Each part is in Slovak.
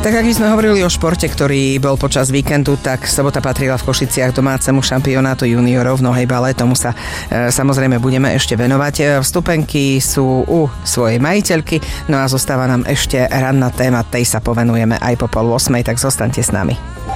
Tak ak sme hovorili o športe, ktorý bol počas víkendu, tak sobota patrila v Košiciach domácemu šampionátu juniorov v nohejbale. Tomu sa samozrejme budeme ešte venovať. Vstupenky sú u svojej majiteľky, no a zostáva nám ešte ranná téma, tej sa povenujeme aj po 7:30, tak zostaňte s nami.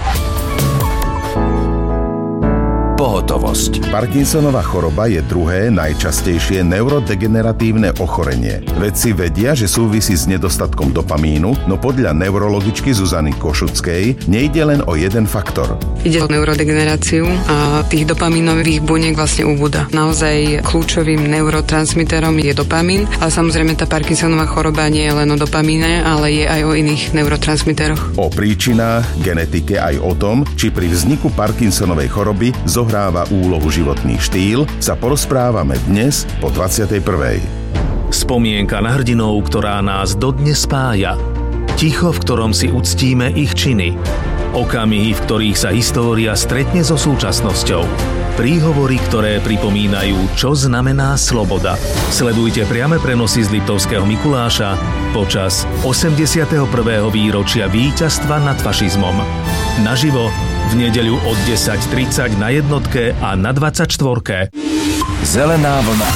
Pohotovosť. Parkinsonova choroba je druhé najčastejšie neurodegeneratívne ochorenie. Vedci vedia, že súvisí s nedostatkom dopamínu, no podľa neurologičky Zuzany Košuckej nejde len o jeden faktor. Ide o neurodegeneráciu a tých dopamínových buniek vlastne ubúda. Naozaj kľúčovým neurotransmiterom je dopamín, ale samozrejme tá Parkinsonova choroba nie je len o dopamíne, ale je aj o iných neurotransmiteroch. O príčinách, genetike aj o tom, či pri vzniku Parkinsonovej choroby zohráva úlohu životný štýl, sa porozprávame dnes po 21. Spomienka na hrdinov, ktorá nás dodnes spája. Ticho, v ktorom si uctíme ich činy. Okamihy, v ktorých sa história stretne so súčasnosťou. Príhovory, ktoré pripomínajú, čo znamená sloboda. Sledujte priame prenosy z Liptovského Mikuláša počas 81. výročia víťazstva nad fašizmom. Naživo v nedeľu od 10:30 na jednotke a na 24. Zelená vlna.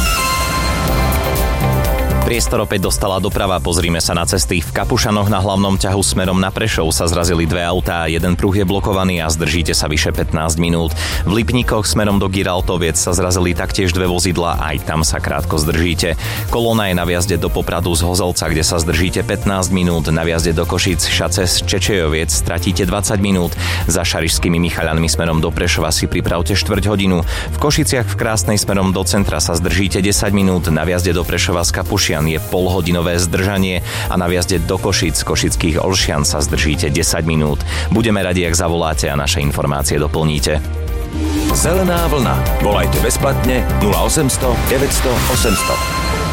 Priestor opäť dostala doprava, pozrime sa na cesty. V Kapušanoch na hlavnom ťahu smerom na Prešov sa zrazili dve autá, jeden pruh je blokovaný a zdržíte sa vyše 15 minút. V Lipníkoch smerom do Giraltoviec sa zrazili taktiež dve vozidlá, aj tam sa krátko zdržíte. Kolóna je na vjazde do Popradu z Hozolca, kde sa zdržíte 15 minút, na vjazde do Košíc Šace z Čečejoviec stratíte 20 minút. Za Šarišskými Michaľanmi smerom do Prešova si pripravte štvrť hodinu. V Košiciach v Krásnej smerom do centra sa zdržíte 10 minút, na vjazde do Prešova z Kapušian je polhodinové zdržanie a na vjazde do Košíc Košických Olšian sa zdržíte 10 minút. Budeme radi, ak zavoláte a naše informácie doplníte. Zelená vlna. Volajte bezplatne 0800 900 800.